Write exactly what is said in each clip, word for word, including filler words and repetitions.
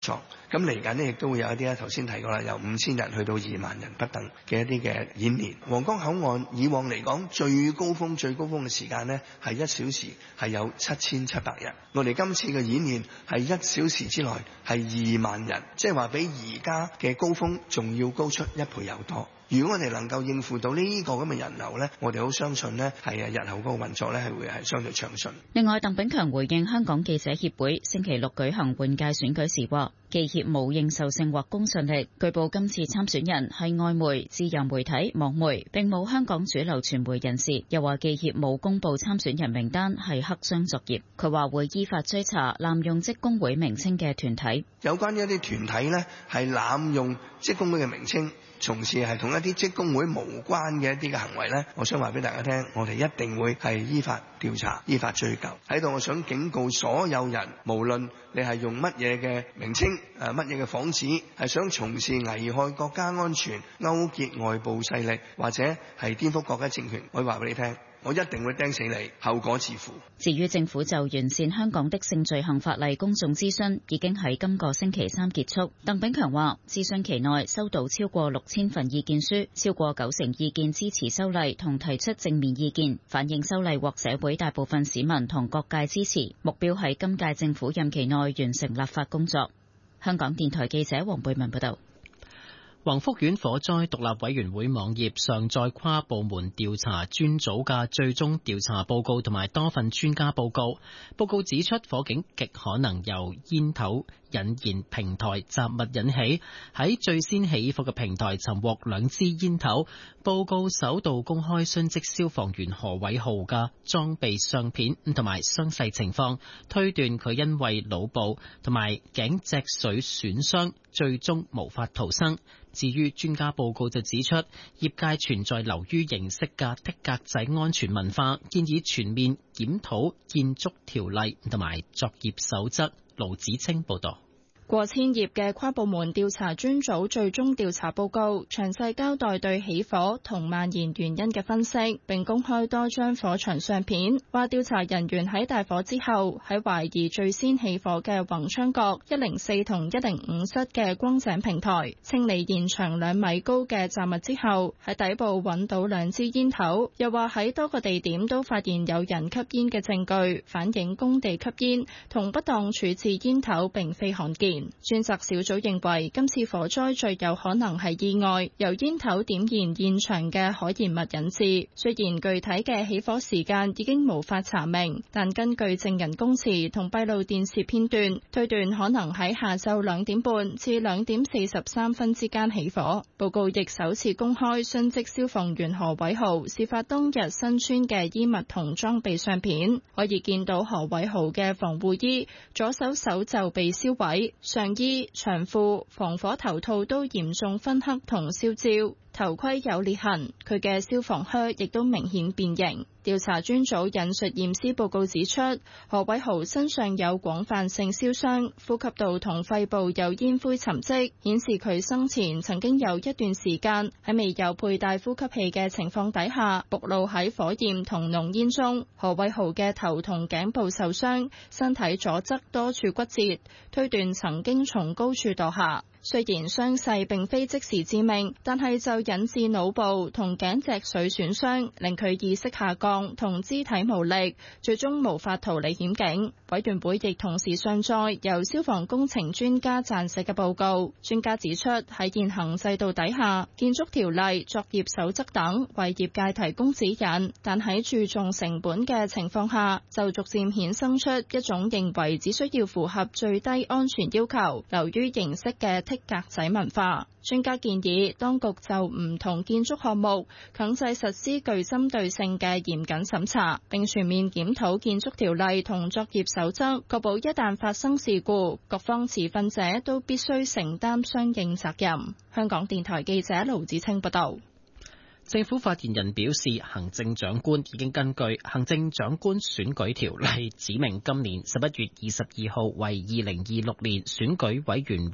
作。咁嚟緊呢，亦都會有一啲咧，頭先提過啦，由五千人去到二萬人不等嘅一啲嘅演練。皇崗口岸以往嚟講最高峰最高峰嘅時間呢，係一小時係有七千七百人。我哋今次嘅演練係一小時之內係二萬人，即係話比而家嘅高峰仲要高出一倍有多。如果我哋能夠應付到呢個咁嘅人流呢，我哋好相信呢係啊日後嗰個運作呢係會係相對暢順。 另外，鄧炳強回應香港記者協會星期六舉行換屆選舉時話，記協冇認受性或公信力，據報今次參選人係外媒、自由媒體、網媒，並冇香港主流傳媒人士。又話記協冇公布參選人名單係黑箱作業。佢話會依法追查濫用職工會名稱嘅團體。 有關一啲團體呢係濫用職工會嘅名稱，從事係同一啲職工會無關嘅一啲嘅行為呢，我想話俾大家聽，我哋一定會係依法調查、依法追究。喺度我想警告所有人，無論你係用乜嘢嘅名稱、誒乜嘢嘅幌子，係想從事危害國家安全、勾結外部勢力或者係顛覆國家政權，我話俾你聽，我一定會釘死你，後果自負。 至於政府就完善香港的性罪行法例公眾諮詢已經喺今個星期三結束。鄧炳強話，諮詢期內收到超過六千份意見書，超過九成意見支持修例同提出正面意見，反映修例獲社會大部分市民同各界支持，目標喺今屆政府任期內完成立法工作。香港電台記者黃貝文報道。宏福苑火災獨立委員會網頁上載跨部門調查專組嘅最終調查報告同埋多份專家報告。報告指出，火警極可能由煙頭引燃平台雜物引起，喺最先起火嘅平台尋獲兩支煙頭。報告首度公開殉職消防員何偉豪嘅裝備相片同埋傷勢情況，推斷佢因為腦部同埋頸脊髓損傷，最終無法逃生。至於專家報告就指出，業界存在流於形式嘅剔格仔安全文化，建議全面檢討建築條例同埋作業守則。盧子清報導。 過千頁嘅跨部門調查專組最終調查報告，詳細交代對起火同蔓延原因嘅分析，並公開多張火場相片，話調查人員喺大火之後，喺懷疑最先起火嘅宏昌閣一零四同一零五室嘅光井平台，清理現場兩米高嘅雜物之後，喺底部揾到兩支煙頭。又話喺多個地點都發現有人吸煙嘅證據，反映工地吸煙同不當處置煙頭並非罕見。專責小組認為今次火災最有可能係意外，由煙頭點燃現場嘅可燃物引致。雖然具體嘅起火時間已經無法查明，但根據證人供詞同閉路電視片段，推斷可能喺下晝兩點半至兩點四十三分之間起火。報告亦首次公開殉職消防員何偉豪事發當日身穿嘅衣物同裝備相片，可以見到何偉豪嘅防護衣左手手袖被燒毀，上衣、長褲、防火頭套都嚴重燻黑同燒焦，頭盔有裂痕，佢嘅消防靴亦都明顯變形。調查專組引述驗屍報告指出，何偉豪身上有廣泛性燒傷，呼吸道同肺部有煙灰沉積，顯示佢生前曾經有一段時間喺未有佩戴呼吸器嘅情況底下，暴露喺火焰同濃煙中。何偉豪嘅頭同頸部受傷，身體左側多處骨折，推斷曾經從高處墮下。雖然傷勢並非即時致命，但係就引致腦部同頸脊髓損傷，令佢意識下降同肢體無力，最終無法逃離險境。委員會亦同時上載由消防工程專家撰寫嘅報告。專家指出，喺現行制度底下，建築條例、作業守則等為業界提供指引，但喺注重成本嘅情況下，就逐漸衍生出一種認為只需要符合最低安全要求、流於形式嘅剔格仔文化。專家建議當局就唔同建築項目強制實施具針對性嘅嚴謹審查，並全面檢討建築條例同作業守則，確保一旦發生事故，各方持份者都必須承擔相應責任。香港電台記者盧子清報道。 政府發言人表示，行政長官已經根據《行政長官選舉條例》指明今年十一月二十二號為二零二六年選舉委員會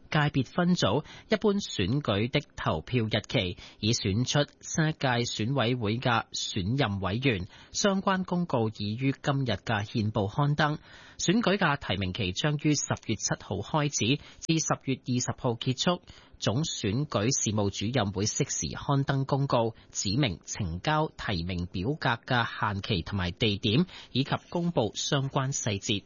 界別分組一般選舉的投票日期，以選出新一屆選委會嘅選任委員。相關公告已於今日嘅憲報刊登。選舉嘅提名期將於十月七號開始，至十月二十號結束。總選舉事務主任會適時刊登公告，指明呈交提名表格嘅限期同埋地點，以及公布相關細節。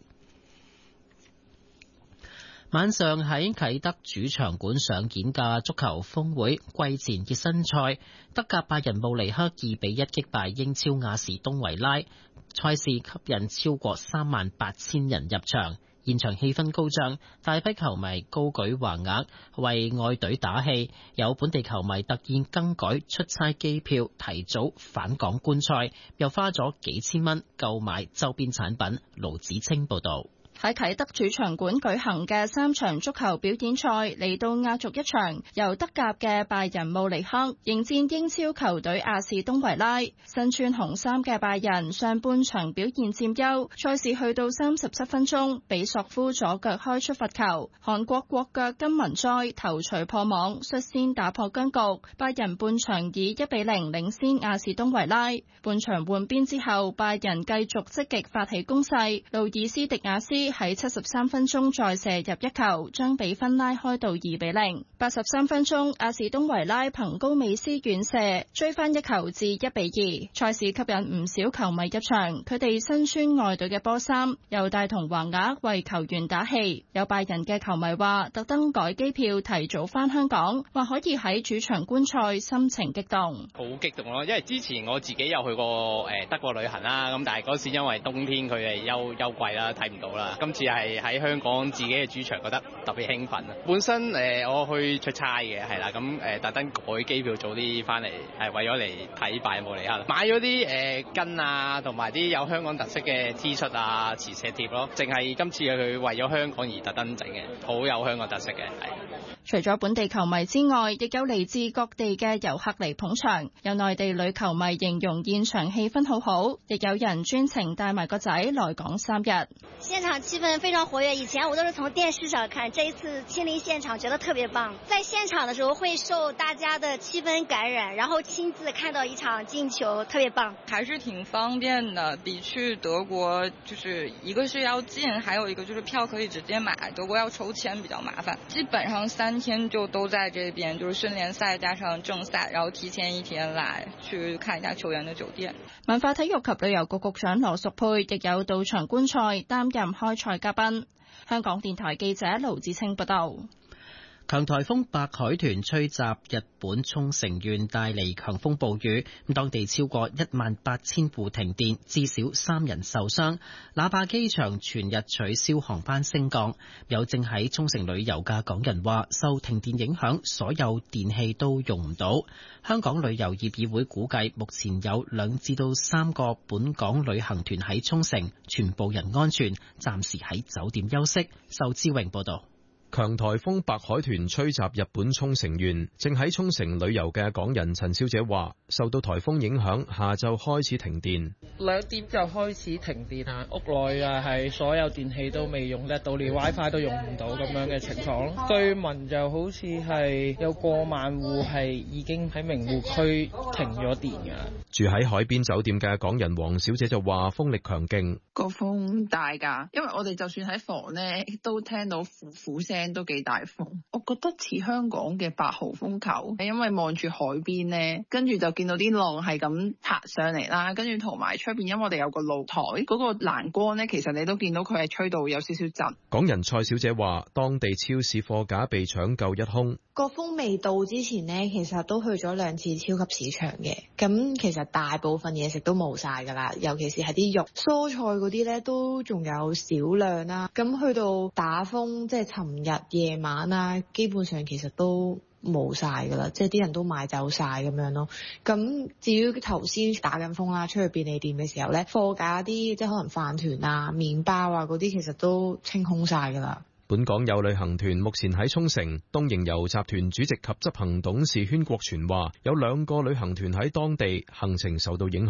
晚上喺啟德主場館上演嘅足球峰會季前熱身賽，德甲拜仁慕尼黑二比一擊敗英超亞士東維拉，賽事吸引超過三萬八千人入場。現場氣氛高漲，大批球迷高舉橫額為愛隊打氣，有本地球迷特意更改出差機票，提早返港觀賽，又花咗幾千蚊購買周邊產品。盧子清報導。 喺啟德主場館舉行嘅三場足球表演賽，嚟到壓軸一場，由德甲嘅拜仁慕尼黑迎戰英超球隊亞士東維拉。身穿紅衫嘅拜仁上半場表現佔優，賽事去到三十七分鐘，比索夫左腳開出罰球，韓國國腳金文哉頭槌破網，率先打破僵局。拜仁半場以一比零領先亞士東維拉。半場換邊之後，拜仁繼續積極發起攻勢，路爾斯迪亞斯喺七十三分鐘再射入一球，將比分拉開到二比零。八十三分鐘，亞士東維拉憑高美斯遠射追翻一球至一比二。賽事吸引唔少球迷入場，佢哋身穿愛隊嘅波衫，又帶同橫額為球員打氣。有拜仁嘅球迷話，特登改機票提早翻香港，話可以喺主場觀賽，心情激動。 好激動咯，因為之前我自己有去過誒德國旅行啦，咁但係嗰時因為冬天佢係休休季啦，睇唔到啦。今次係喺香港自己嘅主場，覺得特別興奮啊！本身誒、呃、我去出差嘅係啦，咁誒特登改機票早啲翻嚟，係為咗嚟睇拜仁慕尼黑，買咗啲誒巾啊，同埋啲有香港特色嘅 T 恤啊、磁石貼咯，淨係今次佢為咗香港而特登整嘅，好有香港特色嘅係。 除咗本地球迷之外，亦有嚟自各地嘅遊客嚟捧場。有內地女球迷形容現場氣氛好好，亦有人專程帶埋個仔來港三日。 現場氣氛非常活躍，以前我都是從電視上看，這一次親臨現場覺得特別棒。在現場的時候會受大家的氣氛感染，然後親自看到一場進球，特別棒。 還是挺方便的，比去德國就是一個是要近，還有一個就是票可以直接買，德國要抽籤比較麻煩。基本上三天就都在這邊，就是訓練賽加上正賽，然後提前一天來去看一下球員的酒店。 文化體育及旅遊局局長羅淑佩亦有到場觀賽，擔任開賽嘉賓。香港電台記者盧志清報道。 強颱風白海豚吹襲日本沖繩縣，帶嚟強風暴雨，當地超過一萬八千戶停電，至少三人受傷。那霸機場全日取消航班升降。有正喺沖繩旅遊嘅港人話，受停電影響，所有電器都用唔到。香港旅遊業議會估計，目前有兩至到三個本港旅行團喺沖繩，全部人安全，暫時喺酒店休息。仇志榮報道。 強颱風白海豚吹襲日本沖繩縣，正喺沖繩旅遊嘅港人陳小姐話，受到颱風影響，下晝開始停電。 兩點就開始停電啊！屋內啊係所有電器都未用得到，連 WiFi 都用唔到咁樣嘅情況咯。據聞就好似係有過萬戶係已經喺名護區停咗電㗎。 住喺海邊酒店嘅港人黃小姐就話，風力強勁， 個風大㗎，因為我哋就算喺房呢都聽到呼呼聲。都幾大風，我覺得似香港嘅八號風球，因為望住海邊呢，跟住就見到啲浪係咁拍上嚟啦，跟住同埋出邊，因為我哋有個露台，嗰個欄杆呢，其實你都見到佢係吹到有少少震。 港人蔡小姐話，當地超市貨架被搶購一空。 個風未到之前呢，其實都去咗兩次超級市場嘅，咁其實大部分嘢食都冇晒㗎啦，尤其是係啲肉、蔬菜嗰啲呢，都仲有少量啦。咁去到打風，即係尋日夜晚啊，基本上其實都冇晒㗎啦，即係啲人都買走晒咁樣咯。咁至於頭先打緊風啦，出去便利店嘅時候呢，貨架啲即係可能飯團啊、麵包啊嗰啲，其實都清空晒㗎啦。 本港有旅行團目前喺沖繩，東瀛遊集團主席及執行董事禤國全話，有兩個旅行團喺當地行程受到影響。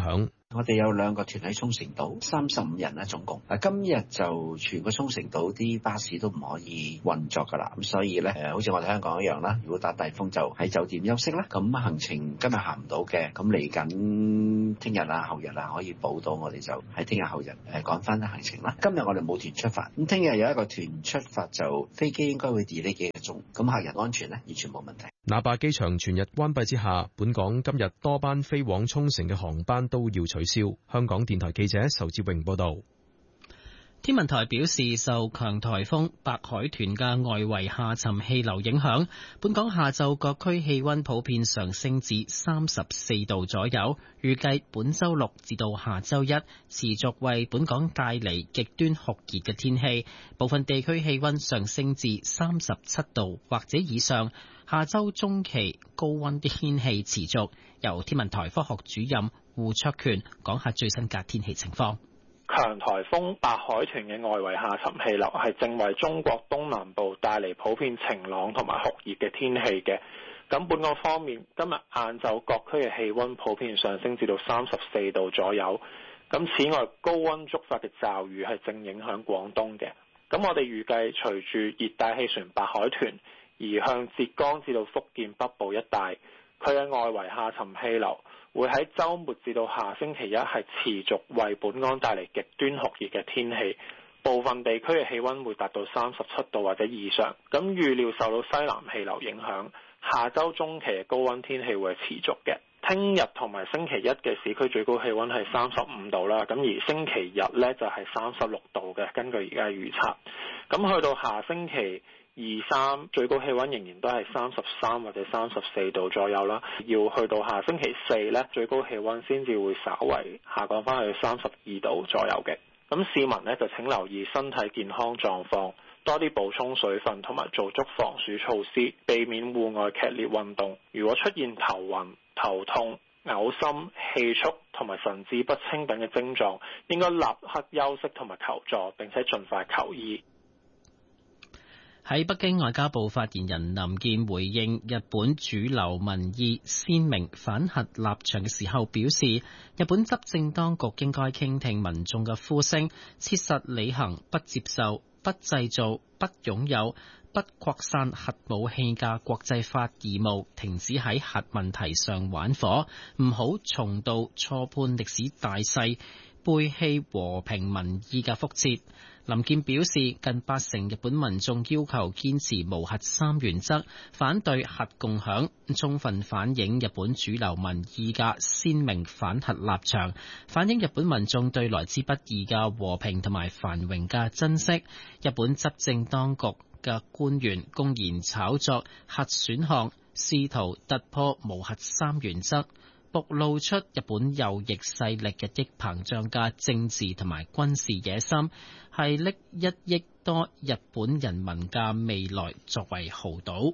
我哋有兩個團喺沖繩島，三十五人啦總共。啊，今日就全個沖繩島啲巴士都唔可以運作㗎啦。咁所以咧，誒好似我哋香港一樣啦，如果打大風就喺酒店休息啦。咁行程今日行唔到嘅，咁嚟緊聽日啊、後日啊可以補到，我哋就喺聽日後日誒趕翻行程啦。今日我哋冇團出發，咁聽日有一個團出發，就飛機應該會 delay 幾個鐘，咁客人安全咧完全冇問題。 那霸機場全日關閉之下，本港今日多班飛往沖繩嘅航班都要取消。香港電台記者仇志榮報道。 天文台表示，受強颱風白海豚嘅外圍下沉氣流影響，本港下晝各區氣溫普遍上升至三十四度左右。預計本週六至到下週一持續為本港帶嚟極端酷熱嘅天氣，部分地區氣溫上升至三十七度或者以上。下週中期高溫的天氣持續。由天文台科學主任胡卓權講下最新嘅天氣情況。 強颱風白海豚嘅外圍下沉氣流係正為中國東南部帶嚟普遍晴朗同埋酷熱嘅天氣嘅。咁本港方面，今日晏晝各區嘅氣溫普遍上升至到三十四度左右。咁此外，高溫觸發嘅驟雨係正影響廣東嘅。咁我哋預計隨住熱帶氣旋白海豚移向浙江至到福建北部一帶，佢嘅外圍下沉氣流會喺週末至到下星期一係持續為本港帶嚟極端酷熱嘅天氣，部分地區嘅氣溫會達到三十七度或者以上。咁預料受到西南氣流影響，下週中期嘅高溫天氣會持續嘅。聽日同埋星期一嘅市區最高氣溫係三十五度啦，咁而星期日呢就係三十六度嘅，根據而家預測。咁去到下星期二三最高氣溫仍然都係三十三或者三十四度左右啦，要去到下星期四呢，最高氣溫先至會稍為下降翻去三十二度左右嘅。咁市民呢，就請留意身體健康狀況，多啲補充水分同埋做足防暑措施，避免戶外劇烈運動。如果出現頭暈、頭痛、嘔心、氣促同埋神志不清等嘅症狀，應該立刻休息同埋求助，並且盡快求醫。 喺北京，外交部發言人林健回應日本主流民意鮮明反核立場嘅時候表示，日本執政當局應該傾聽民眾嘅呼聲，切實履行不接受、不製造、不擁有、不擴散核武器嘅國際法義務，停止喺核問題上玩火，唔好重蹈錯判歷史大勢、背棄和平民意嘅覆轍。林健表示，近八成日本民眾要求堅持無核三原則，反對核共享，充分反映日本主流民意嘅鮮明反核立場，反映日本民眾對來之不易嘅和平同埋繁榮嘅珍惜。日本執政當局嘅官員公然炒作核選項，試圖突破無核三原則，暴露出日本右翼勢力日益膨脹嘅政治同埋軍事野心，係拎一億多日本人民嘅未來作為豪賭。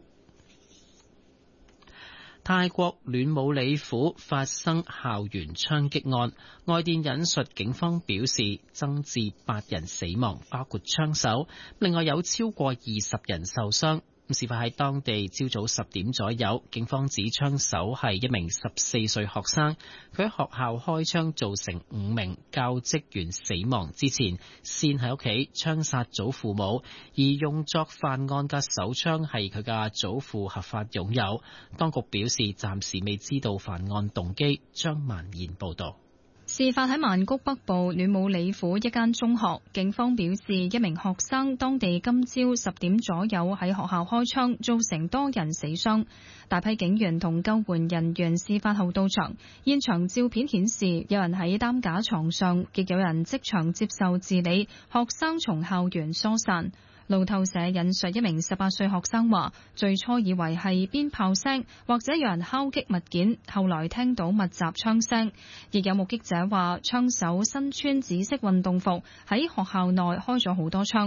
泰國暖武里府發生校園槍擊案，外電引述警方表示，增至八人死亡，包括槍手，另外有超過二十人受傷。事發喺當地朝早十點左右，警方指槍手係一名十四歲學生，佢喺學校開槍造成五名教職員死亡之前，先喺屋企槍殺祖父母，而用作犯案嘅手槍係佢嘅祖父合法擁有。當局表示暫時未知道犯案動機。張萬賢報道。 事發喺曼谷北部暖武里府一間中學，警方表示一名學生當地今朝十點左右喺學校開槍，造成多人死傷。大批警員同救援人員事發後到場，現場照片顯示有人喺擔架床上，亦有人即場接受治理，學生從校園疏散。路透社引述一名十八歲學生話，最初以為係鞭炮聲或者有人敲擊物件，後來聽到密集槍聲。亦有目擊者話，槍手身穿紫色運動服喺學校內開咗好多槍。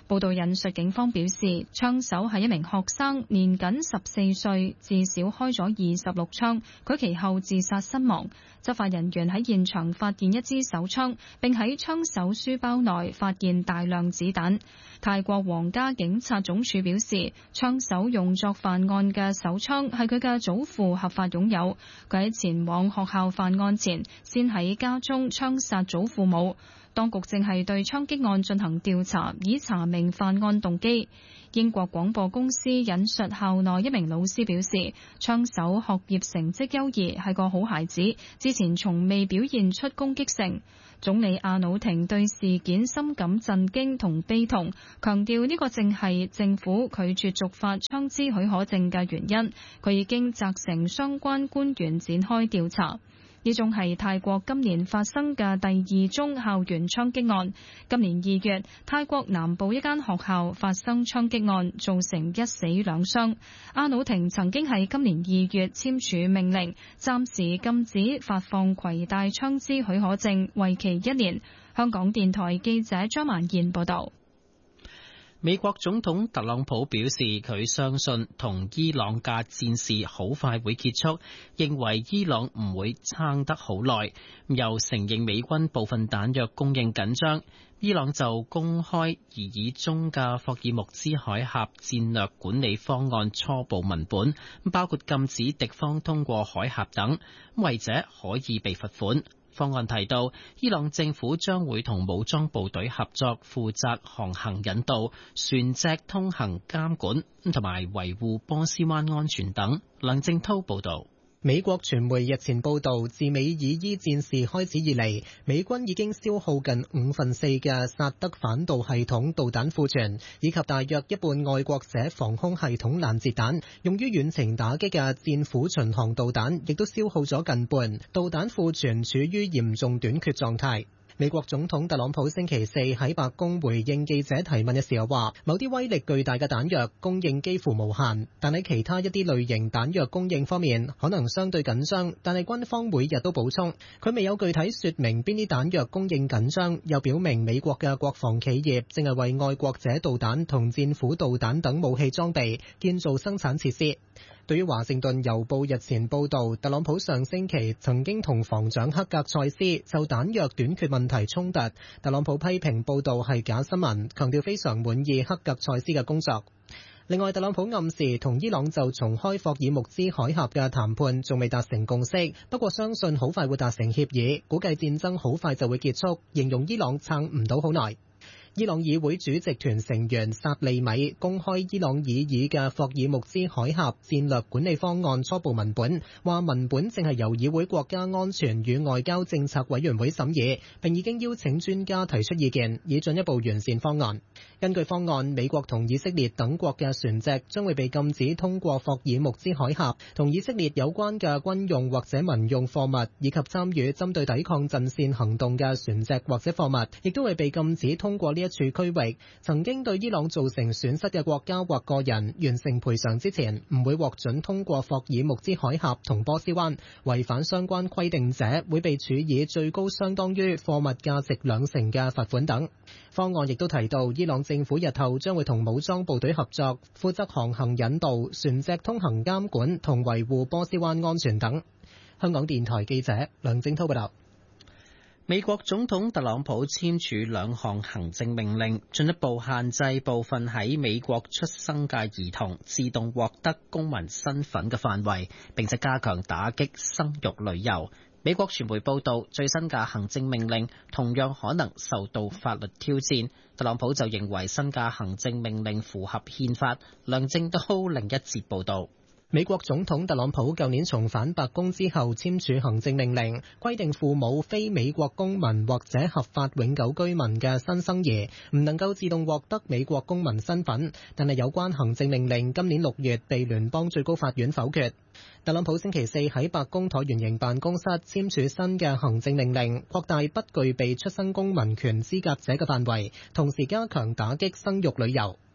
報道引述警方表示，槍手係一名學生，年僅十四歲，至少開咗二十六槍，佢其後自殺身亡。執法人員喺現場發現一支手槍，並喺槍手書包內發現大量子彈。泰國皇家警察總署表示，槍手用作犯案嘅手槍係佢嘅祖父合法擁有，佢喺前往學校犯案前，先喺家中槍殺祖父母。當局正係對槍擊案進行調查，以查明犯案動機。英國廣播公司引述校內一名老師表示，槍手學業成績優異，係個好孩子，之前從未表現出攻擊性。總理阿努廷對事件深感震驚同悲痛，強調呢個正係政府拒絕續發槍支許可證嘅原因。佢已經責成相關官員展開調查。呢宗係泰國今年發生嘅第二宗校園槍擊案。今年二月，泰國南部一間學校發生槍擊案，造成一死兩傷。阿努廷曾經喺今年二月簽署命令，暫時禁止發放攜帶槍支許可證，為期一年。香港電台記者張曼燕報道。 美國總統特朗普表示，佢相信同伊朗嘅戰事好快會結束，認為伊朗唔會撐得好耐，又承認美軍部分彈藥供應緊張。伊朗就公開擬議中嘅霍爾木茲海峽戰略管理方案初步文本，包括禁止敵方通過海峽等，違者可以被罰款。方案提到，伊朗政府將會同武裝部隊合作，負責航行引導、船隻通行監管同埋維護波斯灣安全等。梁正濤報道。 美國傳媒日前報道，自美以伊戰事開始以嚟，美軍已經消耗近五分四嘅薩德反導系統導彈庫存，以及大約一半愛國者防空系統攔截彈，用於遠程打擊嘅戰斧巡航導彈亦都消耗咗近半，導彈庫存處於嚴重短缺狀態。美國總統特朗普星期四喺白宮回應記者提問嘅時候話，某啲威力巨大嘅彈藥供應幾乎無限，但喺其他一啲類型彈藥供應方面可能相對緊張，但係軍方每日都補充。佢未有具體說明邊啲彈藥供應緊張，又表明美國嘅國防企業正係為愛國者導彈同戰斧導彈等武器裝備建造生產設施。對於華盛頓郵報日前報導，特朗普上星期曾經同防長克格塞斯就彈藥短缺問題衝突，特朗普批評報導係假新聞，強調非常滿意克格塞斯嘅工作。另外，特朗普暗示同伊朗就重開霍爾木茲海峽嘅談判仲未達成共識，不過相信好快會達成協議，估計戰爭好快就會結束，形容伊朗撐唔到好耐。伊朗議會主席團成員薩利米公開伊朗擬議嘅霍爾木茲海峽戰略管理方案初步文本，話文本正係由議會國家安全與外交政策委員會審議，並已經邀請專家提出意見，以進一步完善方案。根據方案，美國同以色列等國嘅船隻將會被禁止通過霍爾木茲海峽，同以色列有關嘅軍用或者民用貨物，以及參與針對抵抗陣線行動嘅船隻或者貨物，亦都會被禁止通過呢一處區域。曾經對伊朗造成損失嘅國家或個人完成賠償之前，唔會獲准通過霍爾木茲海峽同波斯灣。違反相關規定者會被處以最高相當於貨物價值兩成嘅罰款等。方案亦都提到，伊朗政府日後將會同武裝部隊合作，負責航行引導、船隻通行監管同維護波斯灣安全等。香港電台記者梁正濤報道。 美國總統特朗普簽署兩項行政命令，進一步限制部分喺美國出生嘅兒童自動獲得公民身份嘅範圍，並且加強打擊生育旅遊。美國傳媒報道，最新嘅行政命令同樣可能受到法律挑戰。特朗普就認為新嘅行政命令符合憲法。梁正濤另一節報道。 美國總統特朗普舊年重返白宮之後簽署行政命令，規定父母非美國公民或者合法永久居民嘅新生兒唔能夠自動獲得美國公民身份，但係有關行政命令今年六月被聯邦最高法院否決。特朗普星期四喺白宮橢圓形辦公室簽署新嘅行政命令，擴大不具備出生公民權資格者嘅範圍，同時加強打擊生育旅遊。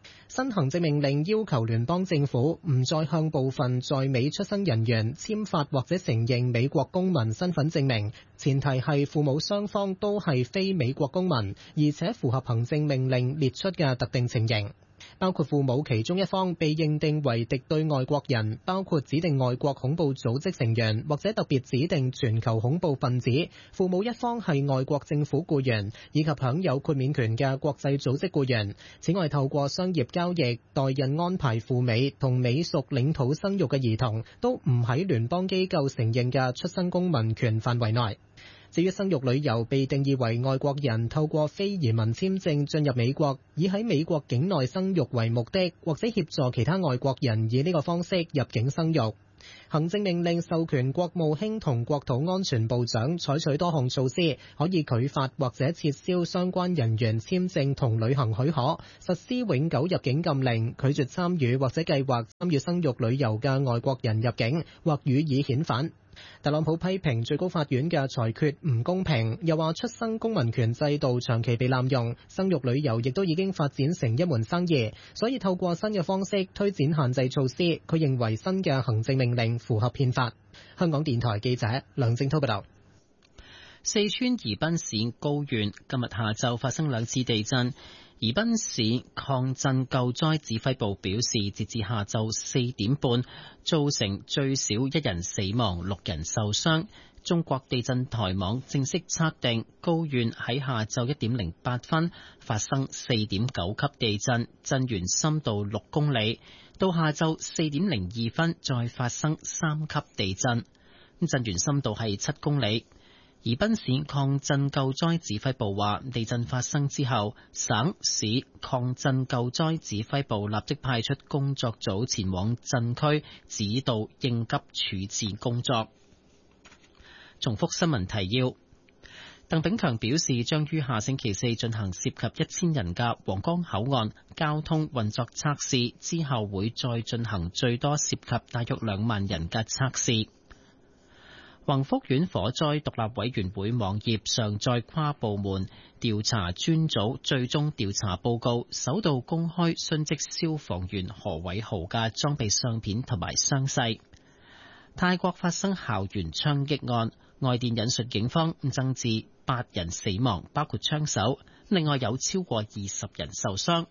新行政命令要求聯邦政府唔再向部分在美出生人員簽發或者承認美國公民身份證明，前提係父母雙方都係非美國公民，而且符合行政命令列出嘅特定情形。包括父母其中一方被認定為敵對外國人，包括指定外國恐怖組織成員或者特別指定全球恐怖分子；父母一方係外國政府僱員，以及享有豁免權嘅國際組織僱員。此外，透過商業交易、代孕安排赴美同美屬領土生育嘅兒童，都唔喺聯邦機構承認嘅出生公民權範圍內。至於生育旅遊被定義為外國人透過非移民簽證進入美國，以喺美國境內生育為目的，或者協助其他外國人以呢個方式入境生育。行政命令授權國務卿同國土安全部長採取多項措施，可以拒發或者撤銷相關人員簽證同旅行許可，實施永久入境禁令，拒絕參與或者計劃參與生育旅遊嘅外國人入境，或予以遣返。特朗普批評最高法院嘅裁決唔公平，又話出生公民權制度長期被濫用，生育旅遊亦都已經發展成一門生意，所以透過新嘅方式推展限制措施。佢認為新嘅行政命令符合憲法。香港電台記者梁正滔報道。 四川宜賓市高縣今日下晝發生兩次地震。宜賓市抗震救災指揮部表示，截至下晝四點半，造成最少一人死亡、六人受傷。中國地震台網正式測定，高縣喺下晝一點零八分發生四點九級地震，震源深度六公里。到下晝四點零二分再發生三級地震，震源深度係七公里。宜賓市抗震救災指揮部話，地震發生之後，省市抗震救災指揮部立即派出工作組前往震區指導應急處置工作。重複新聞提要：鄧炳強表示，將於下星期四進行涉及一千人嘅皇崗口岸交通運作測試，之後會再進行最多涉及大約兩萬人嘅測試。宏福苑火災獨立委員會網頁上載跨部門調查專組最終調查報告，首度公開殉職消防員何偉豪嘅裝備相片同埋傷勢。泰國發生校園槍擊案，外電引述警方增至八人死亡，包括槍手，另外有超過二十人受傷。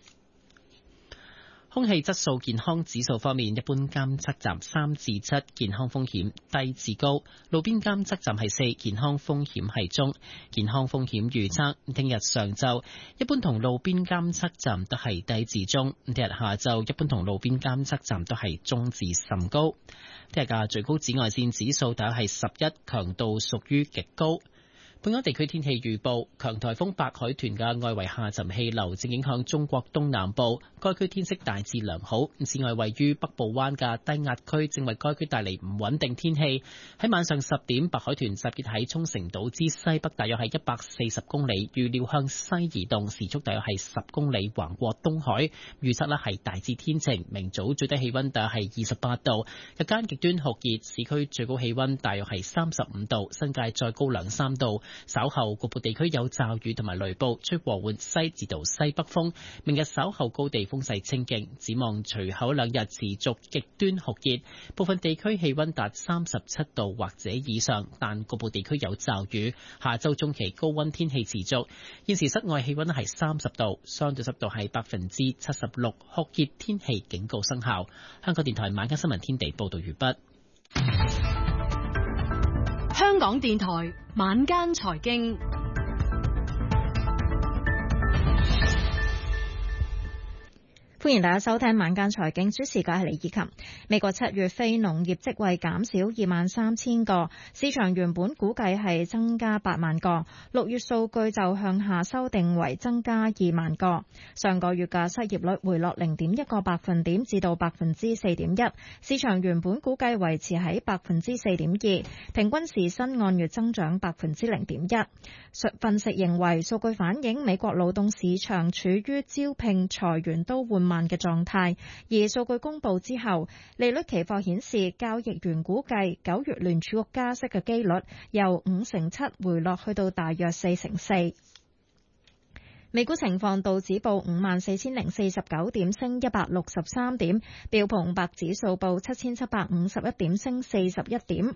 空氣質素健康指數方面，一般監測站三至七，健康風險低至高；路邊監測站係四，健康風險係中。健康風險預測，聽日上晝一般同路邊監測站都係低至中；聽日下晝一般同路邊監測站都係中至甚高。聽日嘅最高紫外線指數大約係十一，強度屬於極高。本港地區天氣預報，強颱風白海豚嘅外圍下沉氣流正影響中國東南部，該區天色大致良好。此外，位於北部灣嘅低壓區正為該區帶嚟唔穩定天氣。喺晚上十點，白海豚集結喺沖繩島之西北，大約係一百四十公里，預料向西移動，時速大約係十公里，橫過東海。預測呢係大致天晴，明早最低氣溫大約係二十八度，日間極端酷熱，市區最高氣溫大約係三十五度，新界再高兩三度。稍後局部地區有驟雨同埋雷暴，吹和緩西至到西北風。明日稍後高地風勢清勁，展望隨後兩日持續極端酷熱，部分地區氣溫達三十七度或者以上，但局部地區有驟雨。下周中期高溫天氣持續。現時室外氣溫係三十度，相對濕度係百分之七十六，酷熱天氣警告生效。香港電台晚間新聞天地報道完畢。 香港電台晚間財經， 歡迎大家收聽晚間財經，主持嘅係李以琴。美國七月非農業職位減少二萬三千個，市場原本估計係增加八萬個，六月數據就向下修訂為增加二萬個。上個月嘅失業率回落零點一個百分點至到百分之四點一，市場原本估計維持喺百分之四點二，平均時薪按月增長百分之零點一。分析認為，數據反映美國勞動市場處於招聘、裁員都緩慢嘅狀態，而數據公布之後，利率期貨顯示交易員估計九月聯儲局加息嘅機率由五成七回落去到大約四成四。 美股情況，道指報五萬四千零四十九點，升一百六十三點；標普五百指數報七千七百五十一點，升四十一點。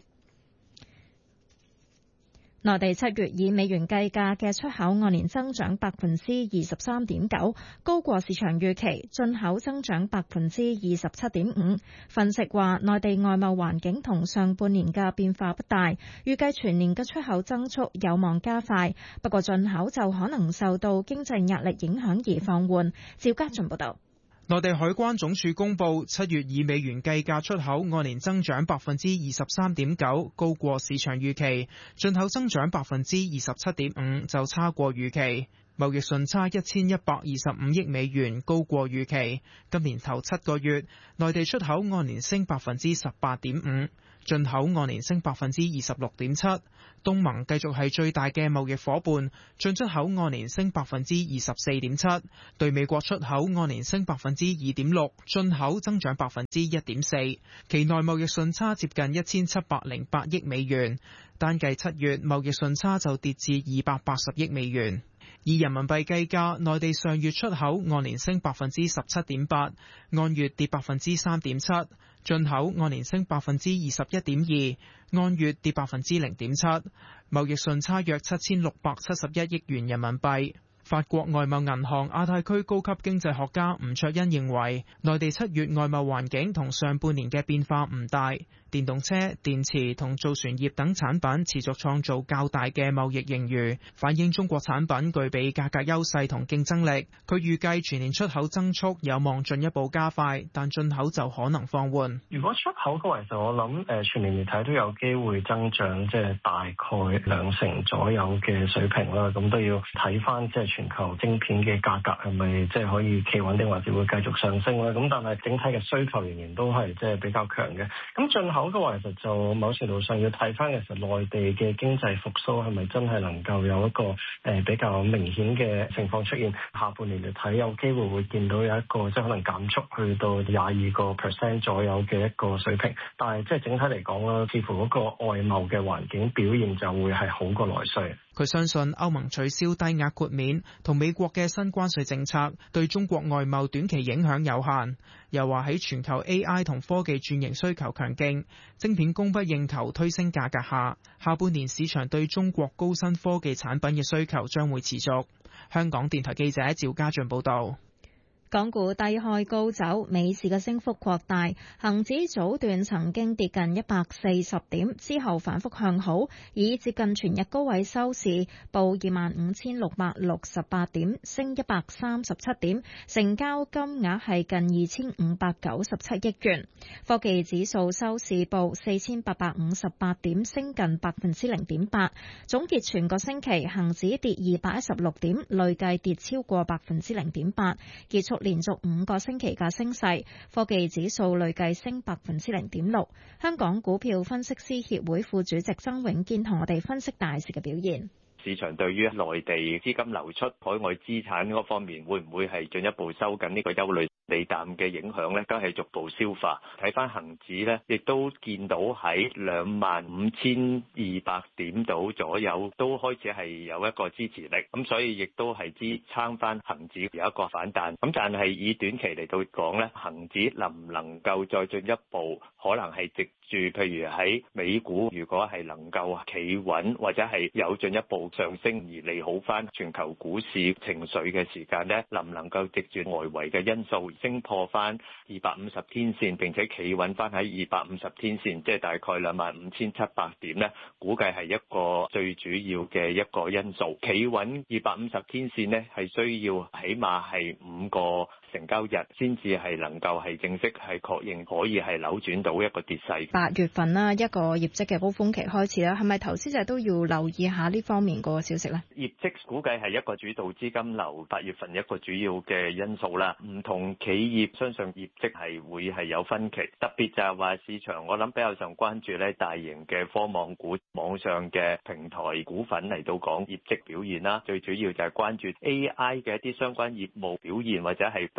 內地七月以美元計價嘅出口按年增長百分之二十三點九，高過市場預期；進口增長百分之二十七點五。分析話，內地外貿環境同上半年嘅變化不大，預計全年嘅出口增速有望加快，不過進口就可能受到經濟壓力影響而放緩。趙家俊報道。 內地海關總署公布，七月以美元計價出口按年增長百分之二十三點九，高過市場預期；進口增長百分之二十七點五，就差過預期。貿易順差一千一百二十五億美元，高過預期。今年頭七個月，內地出口按年升百分之十八點五，進口按年升百分之二十六點七。東盟繼續係最大嘅貿易夥伴，進出口按年升百分之二十四點七，對美國出口按年升百分之二點六，進口增長百分之一點四。期內貿易順差接近一千七百零八億美元，單計七月貿易順差就跌至二百八十億美元。以人民幣計價，內地上月出口按年升百分之十七點八，按月跌百分之三點七；進口按年升百分之二十一點二，按月跌百分之零點七。貿易順差約七千六百七十一億元人民幣。法國外貿銀行亞太區高級經濟學家吳卓恩認為，內地七月外貿環境同上半年嘅變化唔大。電動車、電池同造船業等產品持續創造較大嘅貿易盈餘，反映中國產品具備價格優勢同競爭力。佢預計全年出口增速有望進一步加快，但進口就可能放緩。 如果出口嘅話，其實我諗誒全年嚟睇都有機會增長，即係大概兩成左右嘅水平啦。咁都要睇翻即係全球晶片嘅價格係咪即係可以企穩定，或者會繼續上升啦。咁但係整體嘅需求仍然都係即係比較強嘅。咁進口嘅話，其實就某程度上要睇翻其實內地嘅經濟復甦係咪真係能夠有一個誒比較明顯嘅情況出現。下半年嚟睇，有機會會見到有一個即係可能減速去到廿二個 percent 左右嘅一個水平。但係即係整體嚟講啦，似乎嗰個外貿嘅環境表現就會係好過內需。 佢相信歐盟取消低額豁免同美國嘅新關稅政策對中國外貿短期影響有限。又話喺全球 A I 同科技轉型需求強勁，晶片供不應求推升價格下，下半年市場對中國高新科技產品嘅需求將會持續。香港電台記者趙家俊報道。 港股低開高走，美市嘅升幅擴大，恒指早段曾經跌近一百四十點，之後反覆向好，以接近全日高位收市，報二萬五千六百六十八點，升一百三十七點，成交金額係近二千五百九十七億元。科技指數收市報四千八百五十八點，升近百分之零點八。總結全個星期，恒指跌二百一十六點，累計跌超過百分之零點八，結束連續五個星期嘅升勢，科技指數累計升百分之零點六。香港股票分析師協會副主席曾永堅同我哋分析大市嘅表現。 市場對於內地資金流出、海外資產嗰方面，會唔會係進一步收緊呢個憂慮？利淡嘅影響咧，都係逐步消化。睇翻恒指咧，亦都見到喺兩萬五千二百點度左右，都開始係有一個支持力。咁所以亦都係支撐翻恒指有一個反彈。咁但係以短期嚟到講咧，恒指能唔能夠再進一步，可能係藉住譬如喺美股，如果係能夠企穩或者係有進一步上升而利好翻全球股市情緒嘅時間咧，能唔能夠藉住外圍嘅因素升破翻二百五十天線，並且企穩翻喺二百五十天線，即係大概兩萬五千七百點咧，估計係一個最主要嘅一個因素。企穩二百五十天線咧，係需要起碼係五個成交日先至係能夠係正式係確認可以係扭轉到一個跌勢。 八月份啦，一個業績嘅高峰期開始啦，係咪投資者都要留意下呢方面個消息呢？ 業績估計係一個主導資金流八月份一個主要嘅因素啦。唔同企業相信業績係會係有分歧，特別就係話市場我諗比較上關注咧大型嘅科網股、網上嘅平台股份嚟到講業績表現啦。最主要就係關注 A I 嘅一啲相關業務表現，或者係對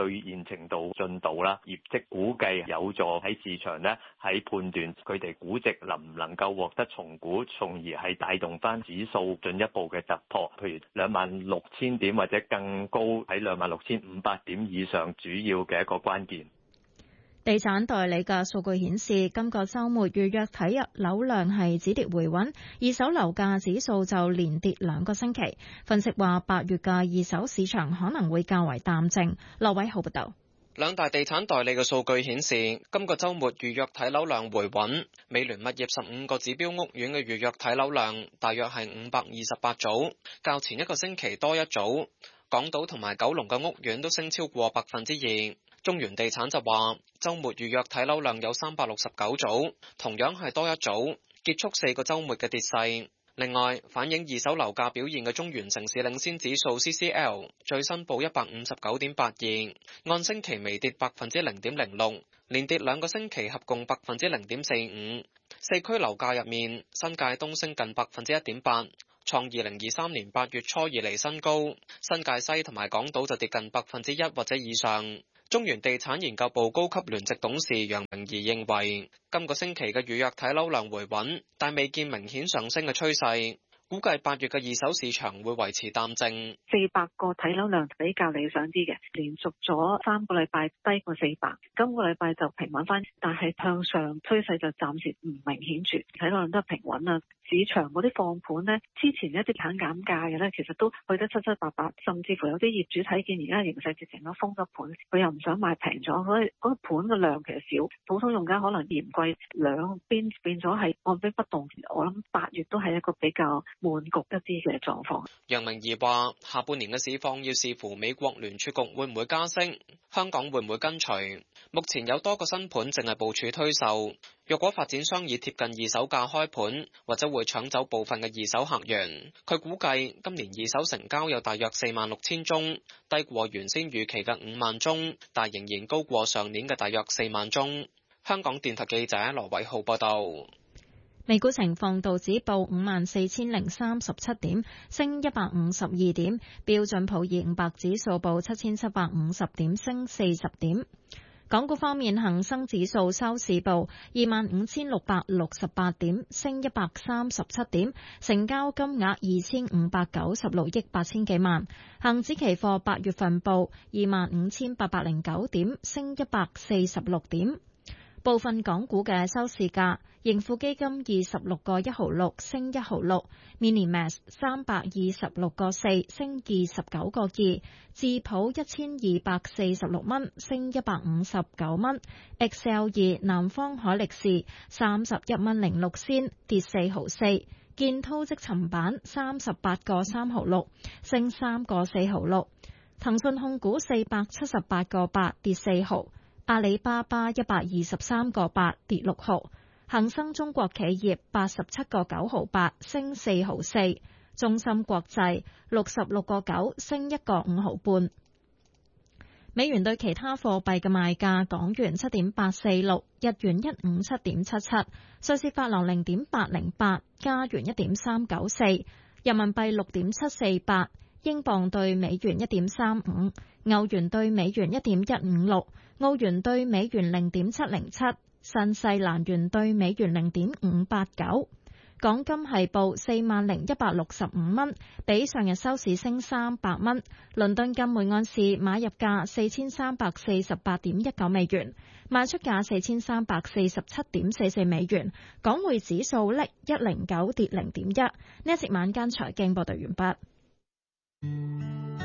兌現程度、進度啦，業績估計有助喺市場咧喺判斷佢哋估值能唔能夠獲得重估，從而係帶動翻指數進一步嘅突破，譬如兩萬六千點或者更高喺兩萬六千五百點以上，主要嘅一個關鍵。 地產代理嘅數據顯示，今個週末預約睇入樓量係止跌回穩，二手樓價指數就連跌兩個星期。分析話，八月嘅二手市場可能會較為淡靜。羅偉浩報導。 兩大地產代理嘅數據顯示，今個週末預約睇樓量回穩。美聯物業十五個指標屋苑嘅預約睇樓量大約係五百二十八組，較前一個星期多一組。港島同埋九龍嘅屋苑都升超過百分之二。中原地產就話，週末預約睇樓量有三百六十九組，同樣係多一組，結束四個週末嘅跌勢。另外，反映二手樓價表現嘅中原城市領先指數 C C L 最新報一百五十九點八二，按星期微跌百分之零點零六，連跌兩個星期合共百分之零點四五。四區樓價入面，新界東升近百分之一點八，創二零二三年八月初以嚟新高，新界西同埋港島就跌近百分之一或者以上。中原地產研究部高級聯席董事楊明儀認為，今個星期嘅預約睇樓量回穩，但未見明顯上升嘅趨勢。估計八月嘅二手市場會維持淡靜， 四百個睇樓量比較理想啲嘅，連續咗三個禮拜低過四百，今個禮拜就平穩翻，但係向上趨勢就暫時唔明顯住，睇樓量都係平穩啦。市場嗰啲放盤呢，之前一啲肯減價嘅呢，其實都去得七七八八，甚至乎有啲業主睇見而家形勢直情都封咗盤，佢又唔想賣平咗，所以嗰個盤嘅量其實少，普通用家可能嫌貴，兩邊變咗係按兵不動。我諗八月都係一個比較悶局一啲嘅狀況。 楊明儀話：下半年嘅市況要視乎美國聯儲局會唔會加息，香港會唔會跟隨。目前有多個新盤正係部署推售，若果發展商以貼近二手價開盤，或者會搶走部分嘅二手客源。佢估計今年二手成交有大約四萬六千宗，低過原先預期嘅五萬宗，但仍然高過上年嘅大約四萬宗。香港電台記者羅偉浩報道。 美股情況，道指報五萬四千零三十七點，升一百五十二點；標準普爾五百指數報七千七百五十點，升四十點。港股方面，恒生指數收市報二萬五千六百六十八點，升一百三十七點，成交金額二千五百九十六億八千幾萬。恒指期貨八月份報二萬五千八百零九點，升一百四十六點。部分港股嘅收市價，盈富基金二十六個一毫六升一毫六 ，Minimax 三百二十六個四升二十九個二，智普一千二百四十六蚊升一百五十九蚊 ，Excel 二南方海力士三十一蚊零六仙跌四毫四，建滔積層板三十八個三毫六升三個四毫六，騰訊控股四百七十八個八跌四毫。阿里巴巴一百二十三個八跌六毫，恒生中國企業八十七個九毫八升四毫四，中芯國際六十六個九升一個五毫半。美元對其他貨幣嘅賣價：港元七點八四六，日元一五七點七七，瑞士法郎零點八零八，加元一點三九四，人民幣六點七四八，英鎊對美元一點三五，歐元對美元一點一五六。澳元對美元零點七零七，新西蘭元對美元零點五八九。港金係報四萬零一百六十五蚊，比上日收市升三百蚊。倫敦金每盎司買入價四千三百四十八點一九美元，賣出價四千三百四十七點四四美元。港匯指數叻一零九跌零點一。呢一節晚間財經報道完畢。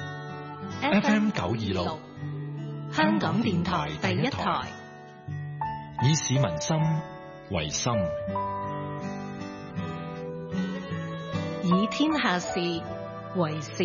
F M 九二六。香港電台第一台，以市民心為心，以天下事為事。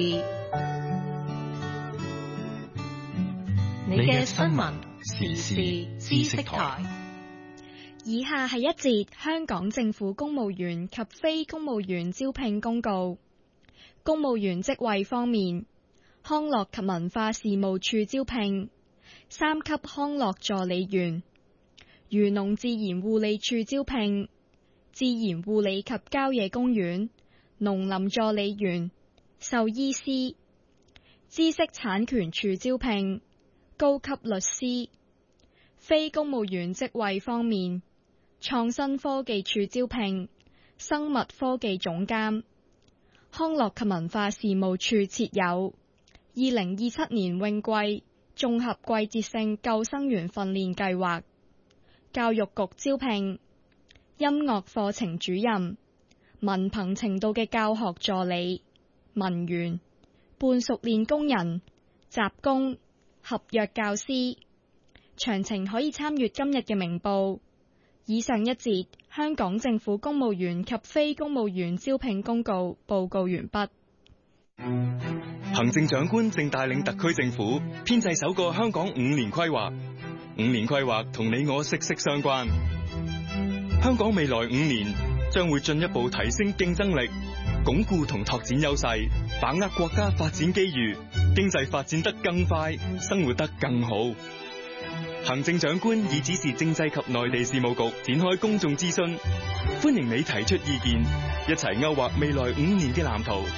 你嘅新聞時事知識台。 以下係一節香港政府公務員及非公務員招聘公告。公務員職位方面，康樂及文化事務處招聘三級康樂助理員，漁農自然護理處招聘自然護理及郊野公園農林助理員、獸醫師。知識產權處招聘高級律師。非公務員職位方面，創新科技處招聘生物科技總監，康樂及文化事務處設有二零二七年泳季綜合季節性救生員訓練計劃。教育局招聘音樂課程主任、文憑程度嘅教學助理、文員、半熟練工人、雜工、合約教師。詳情可以參閱今日嘅明報。以上一節香港政府公務員及非公務員招聘公告報告完畢。 行政長官正帶領特區政府編製首個香港五年規劃，五年規劃同你我息息相關。香港未來五年將會進一步提升競爭力，鞏固同拓展優勢，把握國家發展機遇，經濟發展得更快，生活得更好。行政長官已指示政制及內地事務局展開公眾諮詢，歡迎你提出意見，一齊勾畫未來五年嘅藍圖。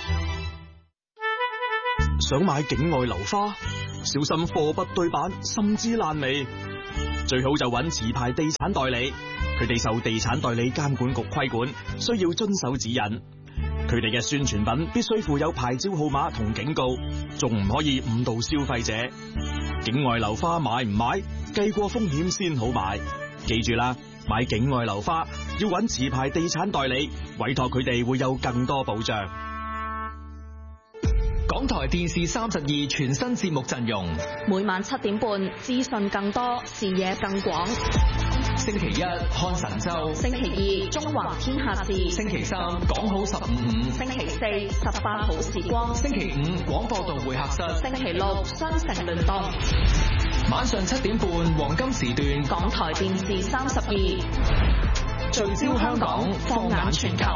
想買境外樓花，小心貨不對版，甚至爛尾。最好就揾持牌地產代理，佢哋受地產代理監管局規管，需要遵守指引。佢哋嘅宣傳品必須附有牌照號碼同警告，仲唔可以誤導消費者。境外樓花買唔買，計過風險先好買。記住啦，買境外樓花要揾持牌地產代理，委託佢哋會有更多保障。 港台電視三十二全新節目陣容， 每晚七點半，資訊更多，視野更廣。 星期一看神州， 星期二中華天下事， 星期三講好十五五， 星期四十八好時光， 星期五廣播道會客室， 星期六雙城聯動。 晚上七點半黃金時段， 港台電視三十二聚焦香港，放眼全球。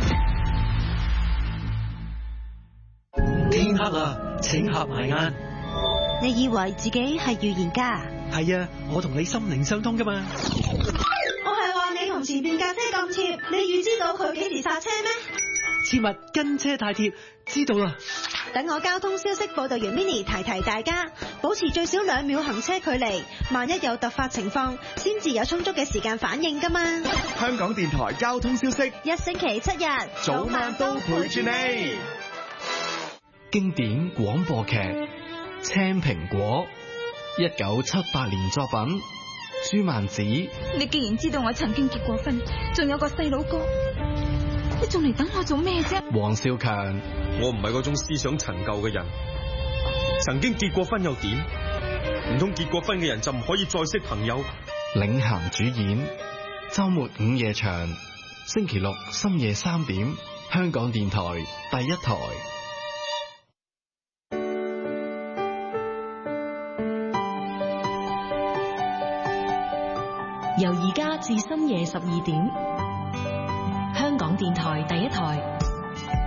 天黑啦，請合埋眼。 你以為自己係預言家？ 係啊，我同你心靈相通噶嘛。 我係話你同前邊架車咁貼，你預知到佢幾時剎車咩？ 切勿跟車太貼，知道啦。 等我交通消息報道員 Mini 提提大家，保持最少兩秒行車距離，萬一有突發情況，先至有充足嘅時間反應噶嘛。 香港電台交通消息， 一星期七日， 早晚都陪住你。 經典廣播劇《青蘋果》，一九七八年作品，朱曼子。 你既然知道我曾經結過婚，仲有個細佬哥，你仲嚟等我做咩啫？ 黃少強， 我唔係嗰種思想陳舊嘅人，曾經結過婚又點？唔通結過婚嘅人就唔可以再識朋友？ 領銜主演，周末午夜場，星期六深夜三點，香港電台第一台。 由而家至深夜十二點，香港電台第一台。